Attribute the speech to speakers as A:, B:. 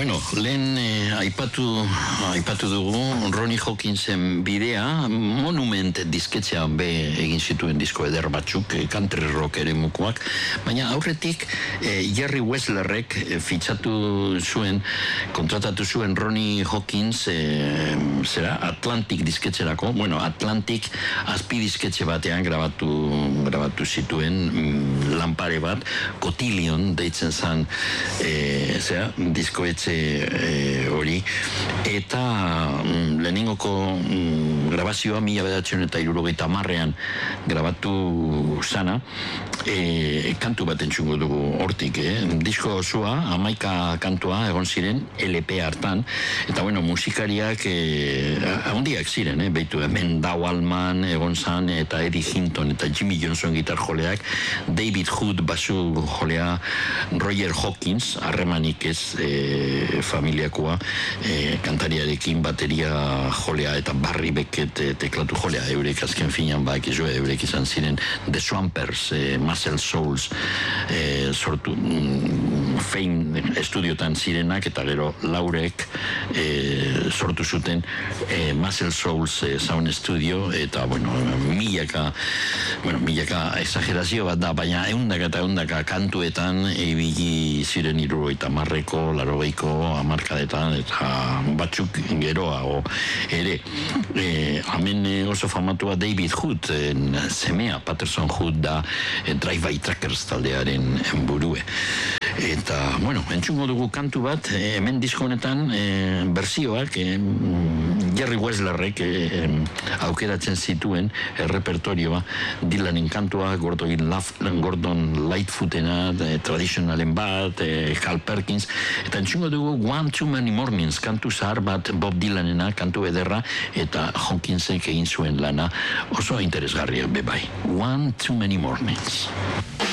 A: Bueno, lehen aipatu dugu Ronnie Hawkinsen bidea, Monument disketxean be egin zituen disko eder batzuk, country rock ere mukoak, baina aurretik Jerry Wesslerrek kontratatu zuen Ronnie Hawkins Atlantic disketxerako, Atlantic azpi disketxe batean grabatu zituen lanpare bat, Cotillion deitzen zan diskoetxe hori, eta lehenengoko grabazioa 1970ean grabatu zana, kantu bat entzungo dugu hortik, disko osoa, 11 kantua egon ziren LP hartan, eta musikariak handiak ziren, behitu hemen Dow Allman egon zan, eta Eddie Hinton eta Jimmy Johnson gitar joleak, David Hood basu jolea, Roger Hawkins, harremanik ez familiakoa, kantariarekin bateria jolea eta Barry Beckett teklatu jolea, eurek azken finan eurek izan ziren The Swampers, Muscle Souls sortu Fame estudiotan zirenak, eta gero Laurek sortu zuten Muscle Souls Sound Studio, eta milaka exagerazio bat da, baina eundaka kantuetan ibili ziren 70ko, 80ko hamarkadetan, eta batzuk geroago ere. Hemen oso famatua David Hood, semea Patterson Hood da Drive-By Truckers taldearen burue. Eta, entzungo dugu kantu bat, hemen disko honetan bersioak Jerry Wesslerrek aukeratzen zituen repertorioa, Dylanen kantua, Gordon Lightfootena, traditionalen bat, Hal Perkins, eta entzungo dugu One Too Many Mornings, kantu zahar bat Bob Dylanena, kantu ederra, eta Hawkinsek egin zuen lana oso interesgarria bebai. One Too Many Mornings.